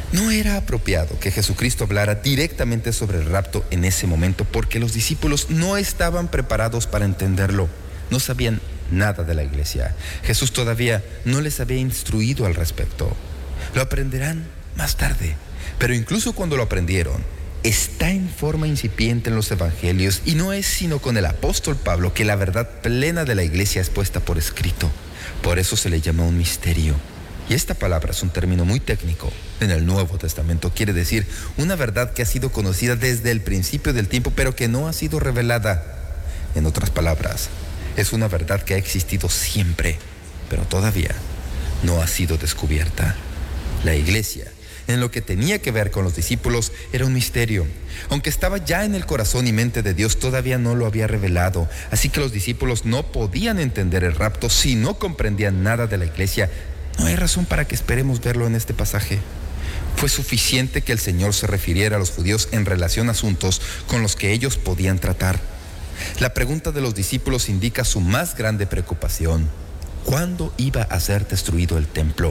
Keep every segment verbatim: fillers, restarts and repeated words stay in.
No era apropiado que Jesucristo hablara directamente sobre el rapto en ese momento porque los discípulos no estaban preparados para entenderlo. No sabían nada de la iglesia. Jesús todavía no les había instruido al respecto. Lo aprenderán más tarde, pero incluso cuando lo aprendieron, está en forma incipiente en los evangelios y no es sino con el apóstol Pablo que la verdad plena de la iglesia es puesta por escrito. Por eso se le llama un misterio. Y esta palabra es un término muy técnico. En el Nuevo Testamento quiere decir una verdad que ha sido conocida desde el principio del tiempo, pero que no ha sido revelada. En otras palabras, es una verdad que ha existido siempre, pero todavía no ha sido descubierta. La iglesia, en lo que tenía que ver con los discípulos, era un misterio. Aunque estaba ya en el corazón y mente de Dios, todavía no lo había revelado. Así que los discípulos no podían entender el rapto si no comprendían nada de la iglesia. No hay razón para que esperemos verlo en este pasaje. Fue suficiente que el Señor se refiriera a los judíos en relación a asuntos con los que ellos podían tratar. La pregunta de los discípulos indica su más grande preocupación: ¿cuándo iba a ser destruido el templo?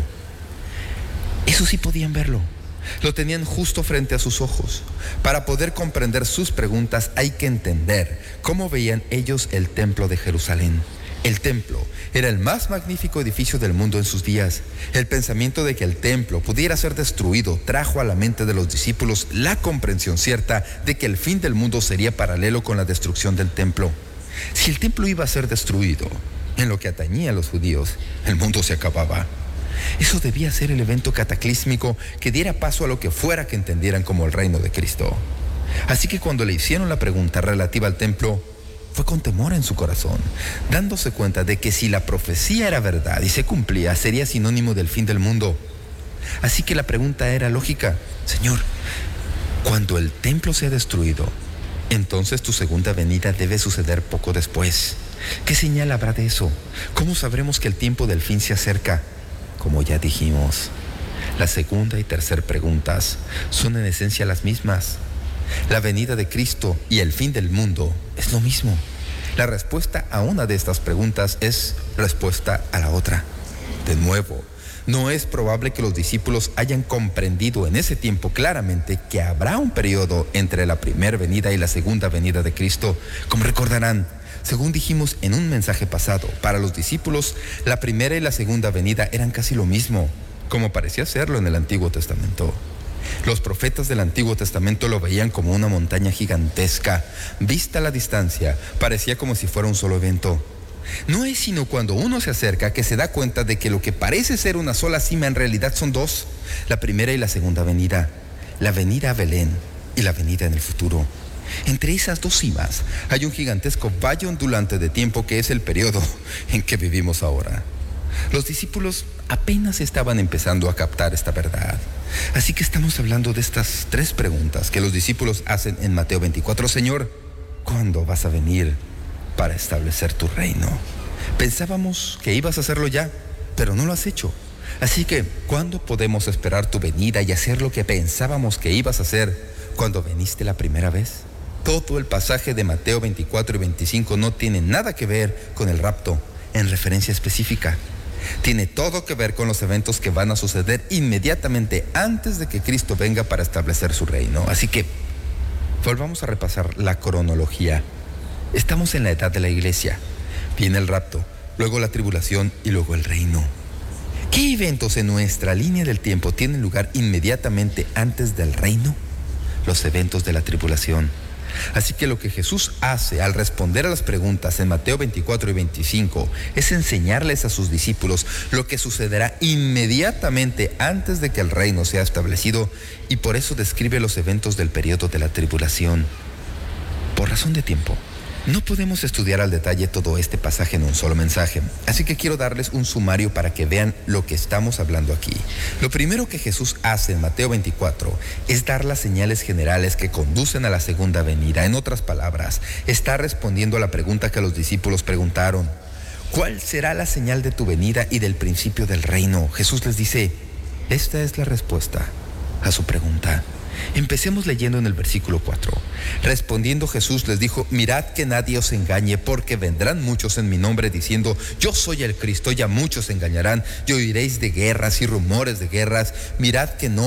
Eso sí podían verlo. Lo tenían justo frente a sus ojos. Para poder comprender sus preguntas hay que entender cómo veían ellos el templo de Jerusalén. El templo era el más magnífico edificio del mundo en sus días. El pensamiento de que el templo pudiera ser destruido trajo a la mente de los discípulos la comprensión cierta de que el fin del mundo sería paralelo con la destrucción del templo. Si el templo iba a ser destruido, en lo que atañía a los judíos, el mundo se acababa. Eso debía ser el evento cataclísmico que diera paso a lo que fuera que entendieran como el reino de Cristo. Así que cuando le hicieron la pregunta relativa al templo, fue con temor en su corazón, dándose cuenta de que si la profecía era verdad y se cumplía, sería sinónimo del fin del mundo. Así que la pregunta era lógica: Señor, cuando el templo sea destruido, entonces tu segunda venida debe suceder poco después. ¿Qué señal habrá de eso? ¿Cómo sabremos que el tiempo del fin se acerca? Como ya dijimos, la segunda y tercera preguntas son en esencia las mismas. La venida de Cristo y el fin del mundo es lo mismo. La respuesta a una de estas preguntas es respuesta a la otra. De nuevo, no es probable que los discípulos hayan comprendido en ese tiempo claramente que habrá un periodo entre la primera venida y la segunda venida de Cristo. Como recordarán, según dijimos en un mensaje pasado, para los discípulos la primera y la segunda venida eran casi lo mismo, como parecía serlo en el Antiguo Testamento. Los profetas del Antiguo Testamento lo veían como una montaña gigantesca. Vista a la distancia, parecía como si fuera un solo evento. No es sino cuando uno se acerca que se da cuenta de que lo que parece ser una sola cima en realidad son dos: la primera y la segunda venida, la venida a Belén y la venida en el futuro. Entre esas dos cimas hay un gigantesco valle ondulante de tiempo que es el periodo en que vivimos ahora. Los discípulos apenas estaban empezando a captar esta verdad. Así que estamos hablando de estas tres preguntas que los discípulos hacen en Mateo veinticuatro. Señor, ¿cuándo vas a venir para establecer tu reino? Pensábamos que ibas a hacerlo ya, pero no lo has hecho. Así que, ¿cuándo podemos esperar tu venida y hacer lo que pensábamos que ibas a hacer cuando viniste la primera vez? Todo el pasaje de Mateo veinticuatro y veinticinco no tiene nada que ver con el rapto en referencia específica. Tiene todo que ver con los eventos que van a suceder inmediatamente antes de que Cristo venga para establecer su reino. Así que volvamos a repasar la cronología. Estamos en la edad de la iglesia. Viene el rapto, luego la tribulación y luego el reino. ¿Qué eventos en nuestra línea del tiempo tienen lugar inmediatamente antes del reino? Los eventos de la tribulación. Así que lo que Jesús hace al responder a las preguntas en Mateo veinticuatro y veinticinco es enseñarles a sus discípulos lo que sucederá inmediatamente antes de que el reino sea establecido, y por eso describe los eventos del periodo de la tribulación. Por razón de tiempo, no podemos estudiar al detalle todo este pasaje en un solo mensaje, así que quiero darles un sumario para que vean lo que estamos hablando aquí. Lo primero que Jesús hace en Mateo veinticuatro es dar las señales generales que conducen a la segunda venida. En otras palabras, está respondiendo a la pregunta que los discípulos preguntaron: ¿cuál será la señal de tu venida y del principio del reino? Jesús les dice: esta es la respuesta a su pregunta. Empecemos leyendo en el versículo cuatro. Respondiendo Jesús les dijo: mirad que nadie os engañe, porque vendrán muchos en mi nombre diciendo: yo soy el Cristo, y a muchos engañarán, y oiréis de guerras y rumores de guerras. Mirad que no